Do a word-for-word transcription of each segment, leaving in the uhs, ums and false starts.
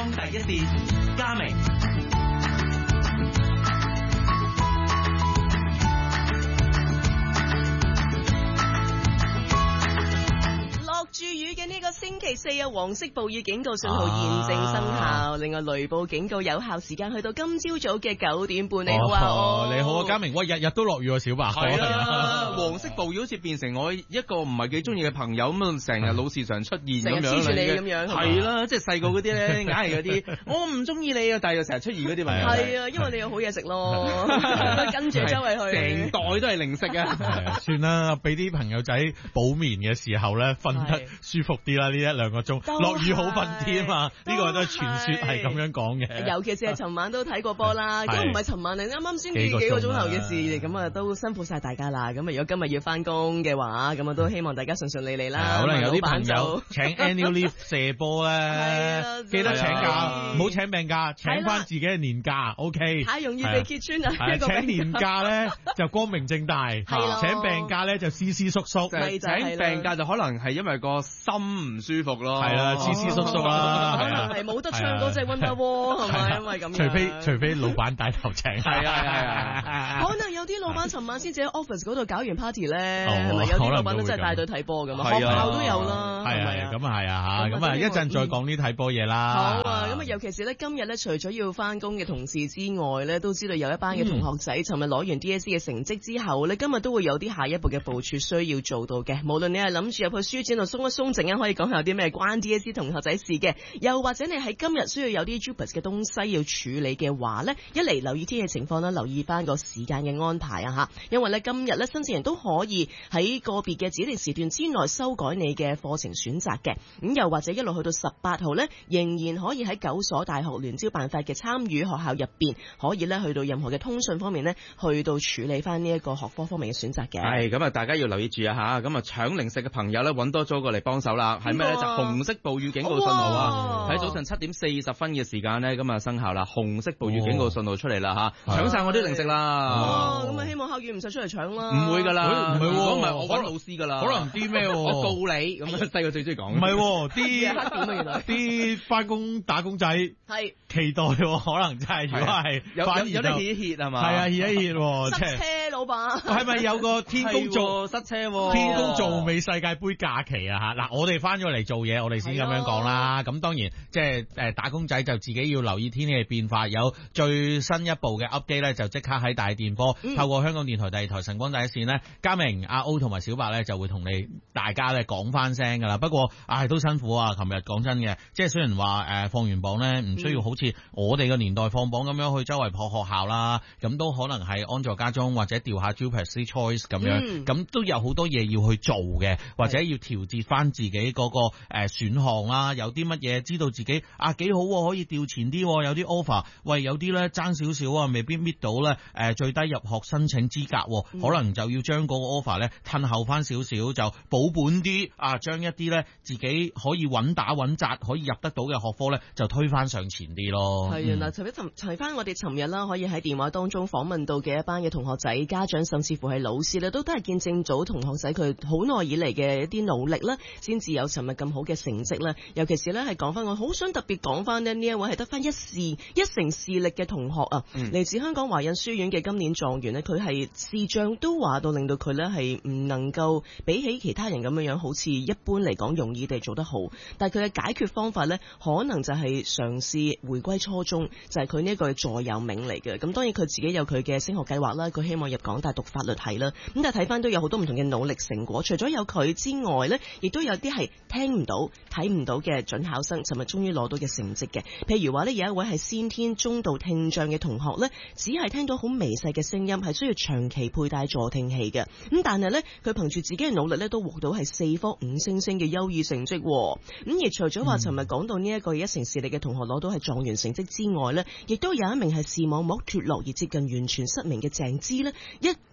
光第一線，嘉明。 注雨嘅呢個星期四啊，黃色暴雨警告信號現正生效，啊、另外雷暴警告有效時間去到今朝早嘅九點半。你好啊， 哦哦、你好啊，嘉明，喂，日日都落雨啊，小白。 係啊，黃色暴雨好似變成我一個唔係幾中意嘅朋友咁啊，成日老是常出現咁樣， 黐住你咁樣。 係啦，即係細個嗰啲咧，硬係嗰啲，我唔中意你啊，但係又成日出現嗰啲朋友。 係啊，因為你有好嘢食咯，跟住周圍去， 成袋都係零食啊。 算啦，俾啲朋友仔補眠嘅時候咧，瞓得舒服啲啦，呢一兩個鐘，落雨好瞓啲啊嘛，呢個都係傳說係咁樣講嘅。 尤其是係尋晚都睇過波啦，都唔係尋晚嚟，啱啱先幾幾個鐘頭嘅事嚟，咁啊都辛苦晒大家啦。咁啊如果今日要翻工嘅話，咁啊都希望大家順順利利啦。 可能有啲朋友請 annual leave 射波咧，記得請假，唔好請病假，請翻自己嘅年假。O K。 太容易被揭穿啦。 請年假咧就光明正大，請病假咧就斯斯縮縮。 請病假就可能係因為個心唔舒服咯。 係啦，斯斯縮縮啦。 可能係冇得唱嗰隻 Wonder Wall 係咪？因為咁樣。 除非除非老闆帶頭請。 係啊係啊。 可能有啲老闆尋晚先至喺 office 嗰度搞完 party 咧，係咪有啲老闆都真係帶隊睇波咁啊？學校都有啦。 係啊，咁啊係啊嚇，咁啊一陣再講呢睇波嘢啦。 好啊，咁啊尤其是咧今日咧，除咗要翻工嘅同事之外咧，都知道有一班嘅同學仔尋日攞完 D S E 嘅成績之後咧，今日都會有啲下一步嘅部署需要做到嘅。無論你係諗住入去書展度鬆一鬆，陣間可以講下有啲咩關 D S E 同學仔事嘅，又或者你喺今日需要有啲 JUPAS 嘅東西要處理嘅話咧，一嚟留意天氣情況啦，留意翻個時間嘅安排啊嚇，因為咧今日咧申請人都可以喺個別嘅指定時段之內修改你嘅課程選擇嘅，咁又或者一路去到十八號咧，仍然可以喺九所大學聯招辦法嘅參與學校入邊，可以咧去到任何嘅通訊方面咧，去到處理翻呢一個學科方面嘅選擇嘅。 係咁啊，大家要留意住啊嚇，咁啊搶零食嘅朋友咧揾多咗過嚟幫手啦，係咩咧？就紅色暴雨警告信號啊！喺早上七點四十分嘅時間咧，咁啊生效啦，紅色暴雨警告信號出嚟啦嚇，搶曬我啲零食啦！ 哦，咁啊希望校園唔使出嚟搶啦。 唔會㗎啦， 唔係喎， 如果唔係我揾老師㗎啦。 可能啲咩？ 我告你咁啊！細個最中意講。 唔係啲啲翻工打工仔係期待，可能真係如果係有有啲熱熱係嘛？ 係啊，熱一熱塞車老闆係咪有個天公做塞車？ 天公造美世界盃假期啊嚇！嗱，我哋翻咗嚟做嘢，我哋先咁樣講啦。咁當然即係誒打工仔就自己要留意天氣嘅變化，有最新一部嘅 update 咧，就即刻喺大電波、嗯、透過香港電台第二台晨光第一線咧，嘉明、阿 O 同埋小白咧就會同你大家咧講翻聲噶啦。不過唉、哎、都辛苦啊！琴日講真嘅，即係雖然話誒、呃、放完榜咧，唔需要好似我哋個年代放榜咁樣去周圍撲學校啦，咁都可能係安坐家中或者調下 JUPAS Choice 咁樣，咁、嗯、都有好多嘢要去做嘅，或者要調節翻自己嗰個誒選項啦。有啲乜嘢知道自己啊幾好，可以調前啲，有啲 offer， 喂有啲咧爭少少啊，未必搣到咧誒最低入學申請資格，嗯、可能就要將嗰個 offer 咧褪後翻少少，就保本啲啊，將一啲咧自己可以穩打穩紮可以入得到嘅學科咧就推翻上前啲咯。係啊，嗱，除咗提翻我哋尋日啦，可以喺電話當中訪問到嘅一班嘅同學仔、家長，甚至乎係老師咧，都都係見證咗同學仔佢好耐以嚟嘅一啲努力啦，先至有尋日咁好嘅成績啦。尤其是咧係講翻，我好想特別講翻呢呢一位係得翻一試一成視力嘅同學啊，嚟、嗯、自香港華仁書院嘅今年狀元呢，佢係視障都話到令到佢呢係唔能夠比起其他人咁樣樣，好似一般嚟講容易地做得好。但係佢嘅解決方法呢，可能就係嘗試回歸初衷，就係佢呢一個座右銘嚟嘅。咁當然佢自己有佢嘅升學計劃啦，佢希望入港大讀法律系啦。咁但係睇翻都有好多唔同嘅努力成果，除咗有佢之外呢，亦都有啲係聽唔到、睇唔到嘅準考生，尋日終於攞到嘅成績嘅。譬如話呢，有一位係先天中度聽障嘅同學呢，只係聽到好微細嘅聲音，係需要長期佩戴助聽器嘅。咁但係呢，佢憑住自己嘅努力呢，都獲到係四科五星星嘅優異成績。咁而除咗話尋日講到呢一個一成視力嘅同學攞到係狀元成績之外呢，亦都有一名係視網膜脫落而接近完全失明嘅鄭芝呢，一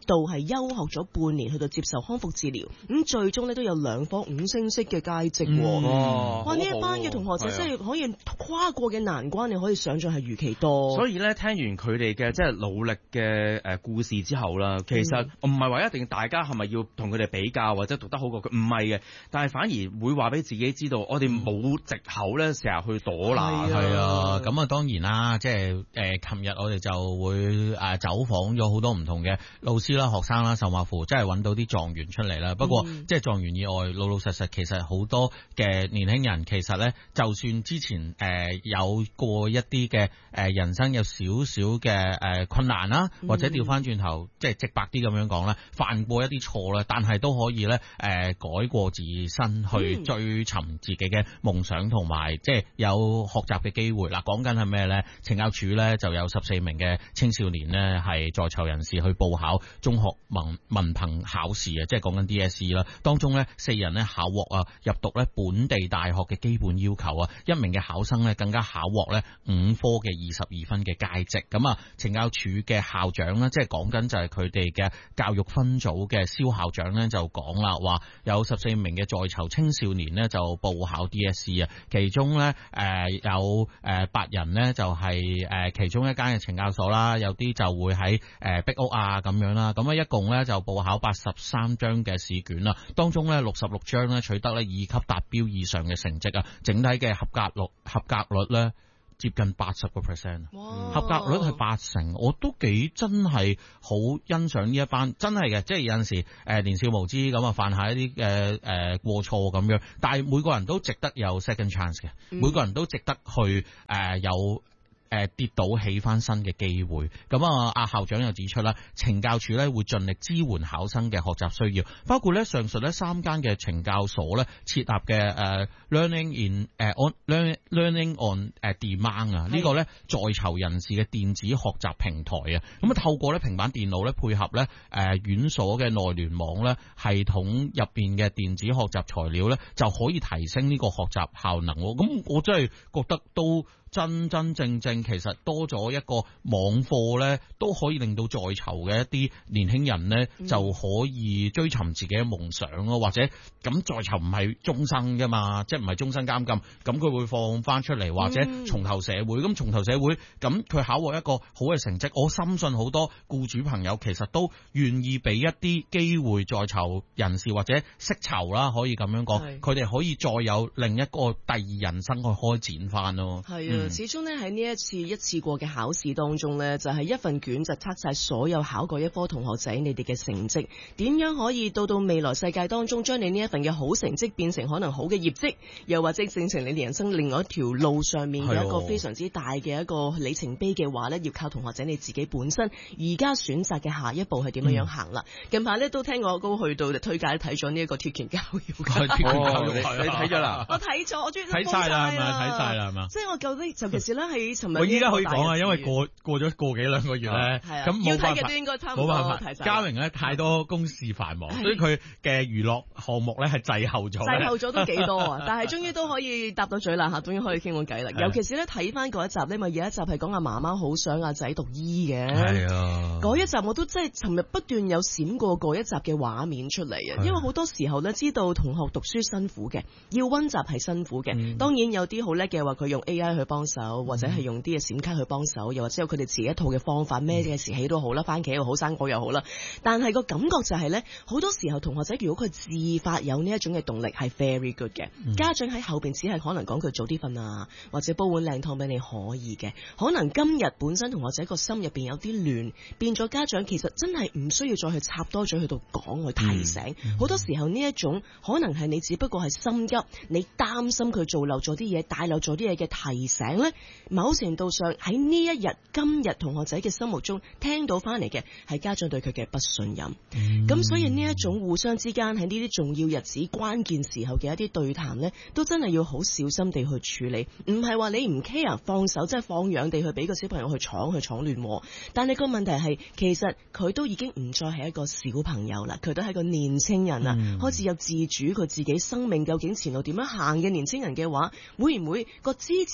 度係休學咗半年去到接受康復治療，咁最終咧都有兩科五星式嘅佳績。 嗯、 哇！呢一班嘅同學仔真係可以跨過嘅難關，你可以想象係如其多。 所以咧，聽完佢哋嘅即係努力嘅誒故事之後啦，其實唔係話一定大家係咪要同佢哋比較或者讀得好過佢，唔係嘅，但係反而會話俾自己知道，我哋冇藉口咧，成日去躲懶。 係啊，咁啊當然啦，即係誒，琴日我哋就會誒走訪咗好多唔同嘅老師啦、學生啦，甚或乎即係揾到啲狀元出嚟啦。不過、嗯、即係狀元以外，老老實實其實好多嘅年輕人其實咧，就算之前誒、呃、有過一啲嘅誒人生有少少嘅誒困難啦，或者調翻轉頭即係直白啲咁樣講啦，犯過一啲錯啦，但係都可以咧誒、呃、改過自身去追尋自己嘅夢想同埋即係有學習嘅機會。嗱，講緊係咩咧？懲教署咧就有十四名嘅青少年呢係在囚人士去報考中學文文憑考試啊，即係講緊 D S E 啦。當中咧四人呢考獲啊入讀咧本地大學嘅基本要求啊，一名嘅考生呢更加考獲咧五科嘅二十二分嘅佳績。咁啊，懲教署嘅校長呢，即係講緊就係佢哋嘅教育分組嘅蕭校長呢，就講啦，話有十四名嘅在囚青少年呢就報考 D S E 啊，其中呢，誒、呃、有誒八人呢就係誒其中一間嘅懲教所啦，有啲就會喺誒壁屋啊咁樣啦，咁啊一共呢就報考八十三張嘅試卷啦，當中呢六十六張呢取得呢二級達標以上嘅成績啊，整體嘅合格率合格率呢接近八十個 percent， 合格率係八成，我都幾真係好欣賞呢一班，真係嘅，即係有陣時誒、呃、年少無知咁啊犯下一啲誒誒過錯咁樣，但係每個人都值得有 second chance 嘅，嗯、每個人都值得去誒、呃、有。誒跌倒起翻身嘅機會，咁啊，阿校長又指出啦，懲教署咧會盡力支援考生嘅學習需要，包括咧上述咧三間嘅懲教所咧設立嘅誒、uh, learning in 誒、uh, on learning learning on 誒 demand 啊，呢個咧在囚人士嘅電子學習平台啊，咁啊透過咧平板電腦咧配合咧誒院所嘅內聯網咧系統入邊嘅電子學習材料咧，就可以提升呢個學習效能喎。咁我真係覺得都。真真正正其實多咗一個網課咧，都可以令到在囚嘅一啲年輕人咧、嗯、就可以追尋自己嘅夢想咯，或者咁在囚唔係終生噶嘛，即係唔係終身監禁，咁佢會放翻出嚟，或者重投社會，咁、嗯、重投社會，咁佢考獲一個好嘅成績，我深信好多僱主朋友其實都願意俾一啲機會在囚人士或者釋囚啦，可以咁樣講，佢哋可以再有另一個第二人生去開展翻咯。係啊。 始終咧喺呢一次一次過嘅考試當中呢，就係、是、一份卷就測晒所有考過一科同學仔你哋嘅成績，點樣可以到到未來世界當中將你呢一份嘅好成績變成可能好嘅業績，又或者正成你哋人生另外一條路上面有一個非常之大嘅一個里程碑嘅話呢，要靠同學仔你自己本身而家選擇嘅下一步係點樣樣行啦。嗯、近排呢都聽我高去到推介睇咗呢一個鐵拳教育， 鐵拳教育你睇咗啦？ 我睇咗，我終於睇晒啦，係咪睇晒啦？係嘛？ 即係我究竟。尤其是咧喺尋日， 我依家可以講啊，因為過過咗個幾兩個月咧，咁冇辦法，冇辦法。嘉榮咧太多公事繁忙，所以佢嘅娛樂項目咧係滯後咗。 滯後咗都幾多啊！但係終於都可以答到嘴啦嚇，終於可以傾到偈啦。尤其是咧睇翻嗰一集咧，咪有一集係講阿媽媽好想阿仔讀醫嘅。係啊，嗰一集我都真係尋日不斷有閃過嗰一集嘅畫面出嚟啊！因為好多時候咧，知道同學讀書辛苦嘅，要溫習係辛苦嘅。嗯、當然有啲好叻嘅話，佢用 A I 去幫手，或者係用啲嘅閃卡去幫手，又或者有佢哋自己一套嘅方法，咩嘅時起都好啦，番茄又好，生果又好啦。但係個感覺就係、是、咧，好多時候同學仔如果佢自發有呢一種嘅動力，係 very good 嘅。嗯、家長喺後邊只係可能講佢早啲瞓啊，或者煲碗靚湯俾你可以嘅。可能今日本身同學仔個心入邊有啲亂，變咗家長其實真係唔需要再去插多嘴去度講去提醒。好、嗯嗯、多時候呢一種可能係你只不過係心急，你擔心佢做漏咗啲嘢，帶漏咗啲嘢嘅提醒咧。某程度上喺呢一日今日同學仔嘅心目中聽到翻嚟嘅係家長對佢嘅不信任，咁、嗯、所以呢一種互相之間喺呢啲重要日子關鍵時候嘅一啲對談呢，都真係要好小心地去處理，唔係話你唔 care 放手即係放養地去俾個小朋友去闖去闖亂，但係個問題係其實佢都已經唔再係一個小朋友啦，佢都係個年青人啦，嗯、開始有自主佢自己生命究竟前路點樣行嘅年青人嘅話，會唔會個支持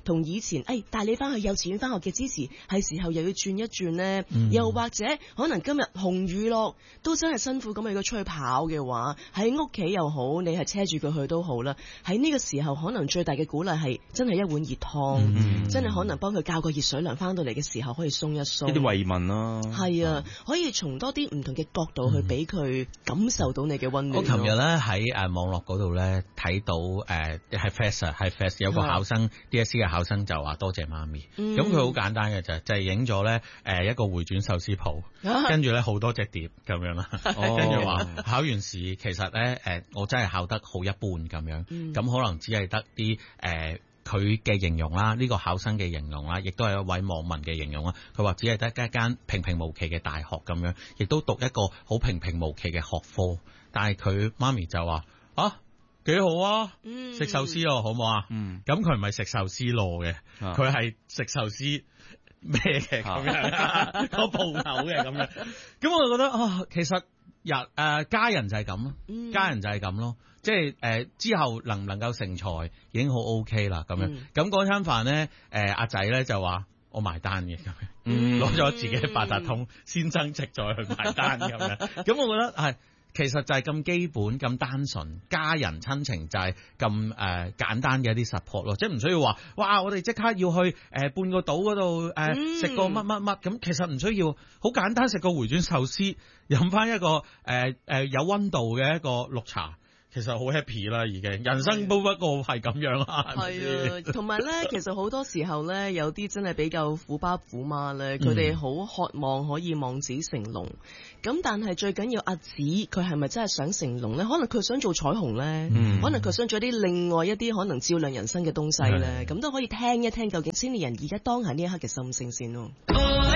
同以前誒帶你翻去幼稚園翻學嘅支持，係時候又要轉一轉呢？ 嗯、 又或者可能今日紅雨落都真係辛苦咁，如果出去跑嘅話，喺屋企又好，你係車住佢去都好啦。喺呢個時候，可能最大嘅鼓勵係真係一碗熱湯， 嗯、 真係可能幫佢較個熱水涼，翻到嚟嘅時候可以鬆一鬆。 呢啲慰問咯， 係啊，可以從多啲唔同嘅角度去俾佢感受到你嘅溫暖。 我琴日咧喺誒網絡嗰度咧睇到誒係 F A S 啊，係 F A S 有個考生 D S C 嘅考生就話多謝媽咪。咁佢好簡單嘅就就係影咗咧誒一個回轉壽司鋪，跟住咧好多隻碟咁樣啦，跟住話考完試其實咧誒我真係考得好一般咁樣，咁、嗯、可能只係得啲誒佢嘅形容啦，呢、這個考生嘅形容啦，亦都係一位網民嘅形容啦。佢話只係得一間平平無奇嘅大學咁樣，亦都讀一個好平平無奇嘅學科，但係佢媽咪就話啊幾好啊，食壽司咯好唔好啊？咁佢唔係食壽司咯嘅，佢係食壽司咩嘅咁樣，個鋪頭嘅咁樣。咁我就覺得啊，其實人誒、呃、家人就係咁咯，家人就係咁咯。即係誒、呃、之後能唔能夠成才已經好 OK 啦咁樣。咁嗰餐飯咧誒阿仔咧就話我埋單嘅咁樣，攞咗、嗯、自己嘅八達通，先增值再去埋單咁樣。咁我覺得係。其實就係咁基本咁單純，家人親情就係咁誒簡單嘅一啲 support 咯，即係唔需要話，哇！我哋即刻要去誒、呃、半個島嗰度誒食個乜乜乜咁，其實唔需要，好簡單食個回轉壽司，飲翻一個誒誒、呃呃、有溫度嘅一個綠茶。其實好 happy 啦，已經人生都不過係咁樣啦。係啊，同埋咧，其實好多時候咧，有啲真係比較虎爸虎媽咧，佢哋好渴望可以望子成龍。咁但係最緊要阿子佢係咪真係想成龍咧？可能佢想做彩虹咧，嗯、可能佢想做啲另外一啲可能照亮人生嘅東西咧。咁都可以聽一聽究竟青年人而家當下呢一刻嘅心聲先咯。